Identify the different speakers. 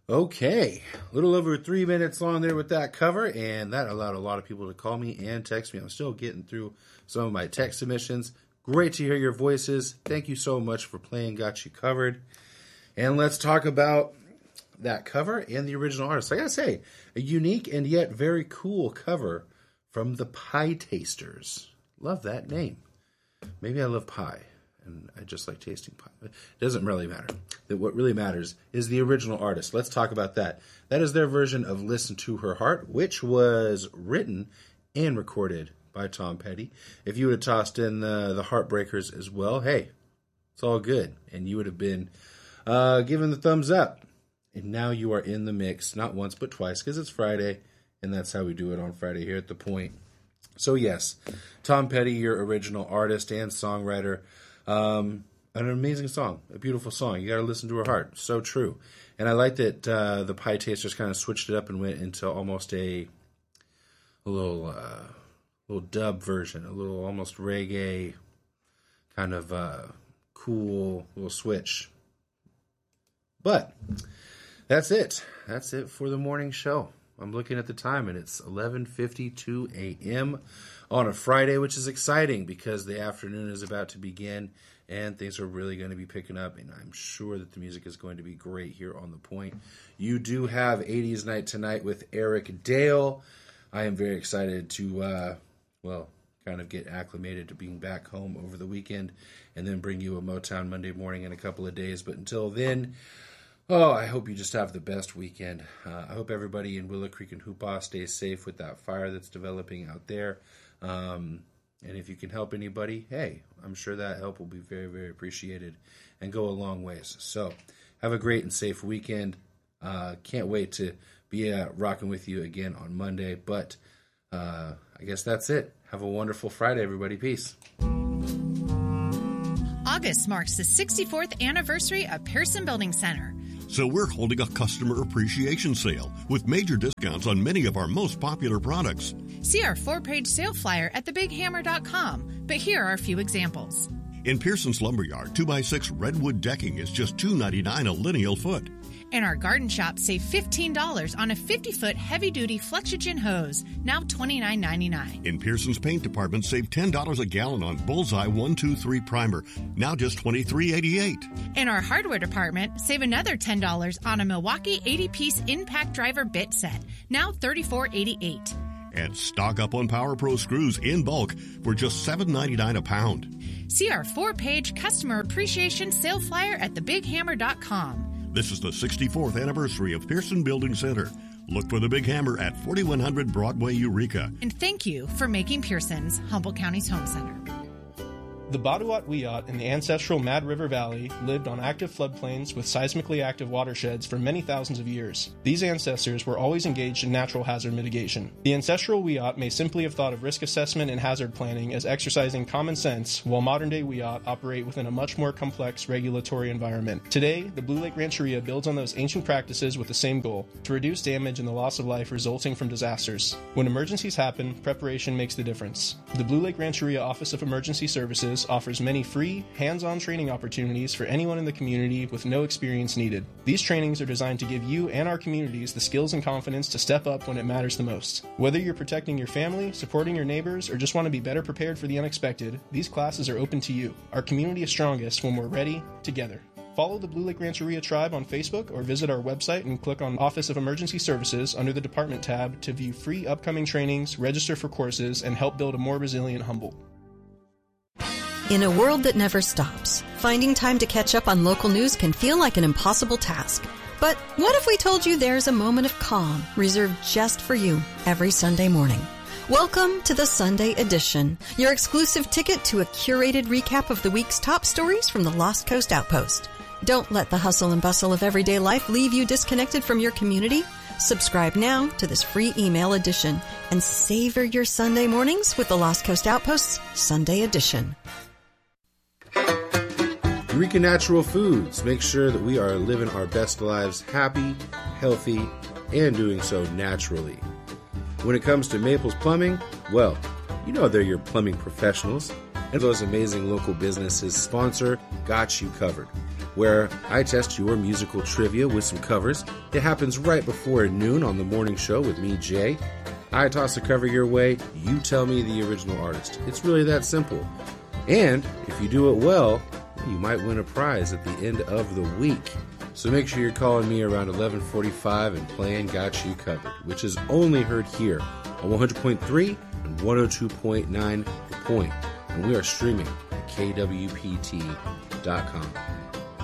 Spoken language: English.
Speaker 1: Okay, a little over 3 minutes long there with that cover, and that allowed a lot of people to call me and text me. I'm still getting through some of my text submissions. Great to hear your voices. Thank you so much for playing Got You Covered. And let's talk about that cover and the original artist. I gotta say, a unique and yet very cool cover from the Pie Tasters. Love that name. Maybe I love pie, and I just like tasting pie. It doesn't really matter. What really matters is the original artist. Let's talk about that. That is their version of Listen to Her Heart, which was written and recorded by Tom Petty. If you would have tossed in the Heartbreakers as well, hey, it's all good. And you would have been given the thumbs up. And now you are in the mix, not once but twice, because it's Friday, and that's how we do it on Friday here at The Point. So yes, Tom Petty, your original artist and songwriter. An amazing song, a beautiful song. You got to listen to her heart. So true. And I like that the Pie Tasters kind of switched it up and went into almost a little dub version, a little almost reggae kind of cool little switch. But that's it. That's it for the morning show. I'm looking at the time, and it's 11:52 a.m. on a Friday, which is exciting because the afternoon is about to begin, and things are really going to be picking up, and I'm sure that the music is going to be great here on The Point. You do have 80s Night Tonight with Eric Dale. I am very excited to, kind of get acclimated to being back home over the weekend and then bring you a Motown Monday morning in a couple of days. But until then, I hope you just have the best weekend. I hope everybody in Willow Creek and Hoopah stays safe with that fire that's developing out there. And if you can help anybody, hey, I'm sure that help will be very, very appreciated and go a long ways. So have a great and safe weekend. Can't wait to be rocking with you again on Monday. But I guess that's it. Have a wonderful Friday, everybody. Peace.
Speaker 2: August marks the 64th anniversary of Pearson Building Center.
Speaker 3: So we're holding a customer appreciation sale with major discounts on many of our most popular products.
Speaker 2: See our 4-page sale flyer at thebighammer.com, but here are a few examples.
Speaker 3: In Pearson's Lumberyard, 2x6 redwood decking is just $2.99 a lineal foot.
Speaker 2: In our garden shop, save $15 on a 50-foot heavy-duty Flexogen hose, now $29.99.
Speaker 3: In Pearson's paint department, save $10 a gallon on Bullseye 123 primer, now just $23.88.
Speaker 2: In our hardware department, save another $10 on a Milwaukee 80-piece impact driver bit set, now $34.88.
Speaker 3: And stock up on Power Pro screws in bulk for just $7.99 a pound.
Speaker 2: See our 4-page customer appreciation sale flyer at thebighammer.com.
Speaker 3: This is the 64th anniversary of Pearson Building Center. Look for the Big Hammer at 4100 Broadway, Eureka.
Speaker 2: And thank you for making Pearson's Humboldt County's home center.
Speaker 4: The Badawiat Wiyot in the ancestral Mad River Valley lived on active floodplains with seismically active watersheds for many thousands of years. These ancestors were always engaged in natural hazard mitigation. The ancestral Wiyot may simply have thought of risk assessment and hazard planning as exercising common sense, while modern-day Wiyot operate within a much more complex regulatory environment. Today, the Blue Lake Rancheria builds on those ancient practices with the same goal, to reduce damage and the loss of life resulting from disasters. When emergencies happen, preparation makes the difference. The Blue Lake Rancheria Office of Emergency Services offers many free, hands-on training opportunities for anyone in the community with no experience needed. These trainings are designed to give you and our communities the skills and confidence to step up when it matters the most. Whether you're protecting your family, supporting your neighbors, or just want to be better prepared for the unexpected, these classes are open to you. Our community is strongest when we're ready, together. Follow the Blue Lake Rancheria Tribe on Facebook or visit our website and click on Office of Emergency Services under the Department tab to view free upcoming trainings, register for courses, and help build a more resilient Humboldt.
Speaker 5: In a world that never stops, finding time to catch up on local news can feel like an impossible task. But what if we told you there's a moment of calm reserved just for you every Sunday morning? Welcome to the Sunday Edition, your exclusive ticket to a curated recap of the week's top stories from the Lost Coast Outpost. Don't let the hustle and bustle of everyday life leave you disconnected from your community. Subscribe now to this free email edition and savor your Sunday mornings with the Lost Coast Outpost's Sunday Edition.
Speaker 1: Eureka Natural Foods. Make sure that we are living our best lives happy, healthy, and doing so naturally. When it comes to Maples Plumbing, well, you know they're your plumbing professionals, and those amazing local businesses sponsor Got You Covered. where I test your musical trivia with some covers. It happens right before noon on the morning show with me, Jay. I toss a cover your way, you tell me the original artist. It's really that simple. And if you do it well, you might win a prize at the end of the week. So make sure you're calling me around 11:45 and playing Got You Covered, which is only heard here on 100.3 and 102.9 The Point. And we are streaming at kwpt.com.